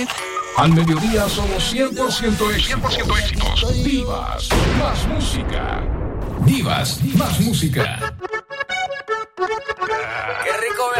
Al mediodía somos 100% éxitos. 100% éxitos. Divas, más música. Divas, más música. Qué rico